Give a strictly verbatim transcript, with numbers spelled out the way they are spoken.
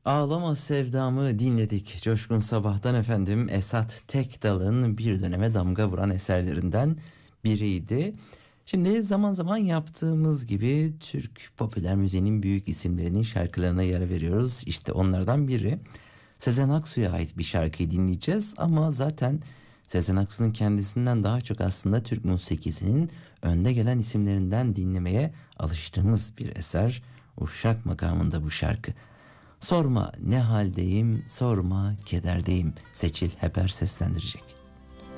Ağlama Sevdamı dinledik. Coşkun Sabah'tan efendim Esat Tekdal'ın bir döneme damga vuran eserlerinden biriydi. Şimdi zaman zaman yaptığımız gibi Türk popüler müziğinin büyük isimlerinin şarkılarına yer veriyoruz. İşte onlardan biri Sezen Aksu'ya ait bir şarkıyı dinleyeceğiz. Ama zaten Sezen Aksu'nun kendisinden daha çok aslında Türk musikisinin önde gelen isimlerinden dinlemeye alıştığımız bir eser. Uşak makamında bu şarkı. Sorma ne haldeyim, sorma kederdeyim. Seçil Heper seslendirecek.